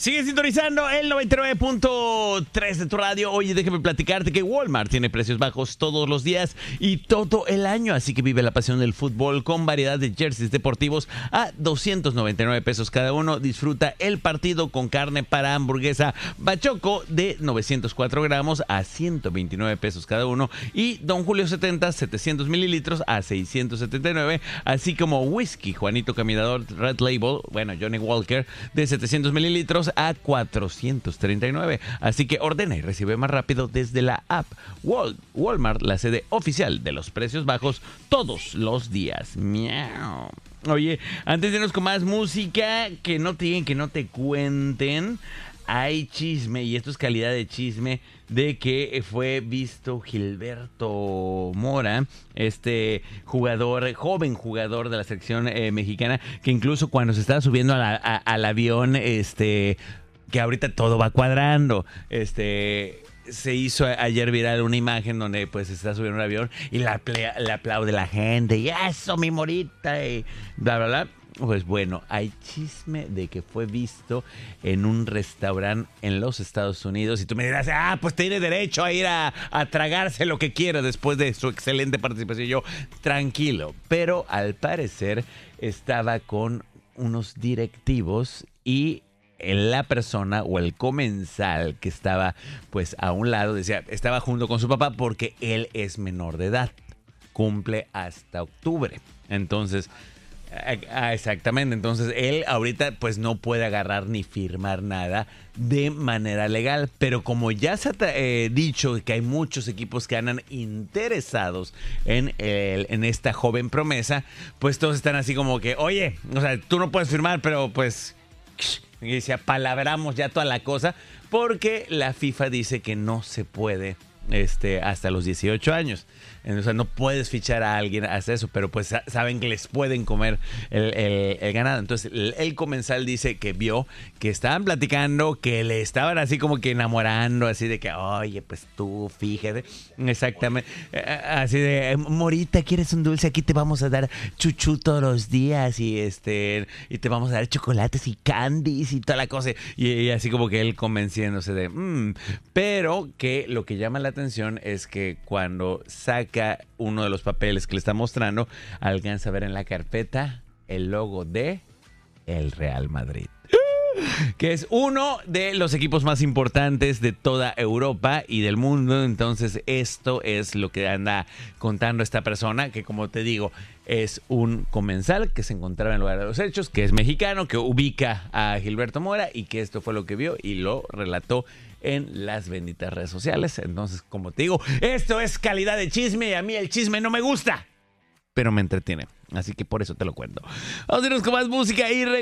Sigue sintonizando el 99.3 de tu radio. Oye, déjame platicarte que Walmart tiene precios bajos todos los días y todo el año. Así que vive la pasión del fútbol con variedad de jerseys deportivos a 299 pesos cada uno. Disfruta el partido con carne para hamburguesa Bachoco de 904 gramos a 129 pesos cada uno. Y Don Julio 70, 700 mililitros a 679. Así como whisky Juanito Caminador Red Label, bueno, Johnny Walker, de 700 mililitros a 439. Así que ordena y recibe más rápido desde la app. Walmart, la sede oficial de los precios bajos todos los días. Miau. Oye, antes de irnos con más música, que no te digan, que no te cuenten, hay chisme, y esto es calidad de chisme, de que fue visto Gilberto Mora, este jugador, joven jugador de la selección mexicana, que incluso cuando se estaba subiendo al avión, que ahorita todo va cuadrando, se hizo ayer viral una imagen donde pues se está subiendo un avión y le aplaude la gente, y eso, mi Morita, y bla, bla, bla. Pues bueno, hay chisme de que fue visto en un restaurante en los Estados Unidos. Y tú me dirás, pues tiene derecho a ir a tragarse lo que quiera después de su excelente participación. Yo, tranquilo. Pero al parecer estaba con unos directivos y la persona o el comensal que estaba pues a un lado, decía, estaba junto con su papá porque él es menor de edad. Cumple hasta octubre. Entonces... exactamente, entonces él ahorita pues no puede agarrar ni firmar nada de manera legal, pero como ya se ha dicho que hay muchos equipos que andan interesados en esta joven promesa, pues todos están así como que, oye, o sea, tú no puedes firmar, pero pues y se apalabramos ya toda la cosa, porque la FIFA dice que no se puede hasta los 18 años. O sea, no puedes fichar a alguien hasta eso, pero pues saben que les pueden comer el ganado. Entonces, el comensal dice que vio que estaban platicando, que le estaban así como que enamorando, así de que, oye, pues tú, fíjate. Exactamente. Así de, Morita, ¿quieres un dulce? Aquí te vamos a dar chuchú todos los días y y te vamos a dar chocolates y candies y toda la cosa. Y así como que él convenciéndose de, pero que lo que llama la atención es que cuando saca uno de los papeles que le está mostrando, alcanza a ver en la carpeta el logo de el Real Madrid, que es uno de los equipos más importantes de toda Europa y del mundo. Entonces esto es lo que anda contando esta persona, que como te digo, es un comensal que se encontraba en el lugar de los hechos, que es mexicano, que ubica a Gilberto Mora y que esto fue lo que vio y lo relató en las benditas redes sociales. Entonces, como te digo, esto es calidad de chisme y a mí el chisme no me gusta, pero me entretiene. Así que por eso te lo cuento. Vamos a irnos con más música y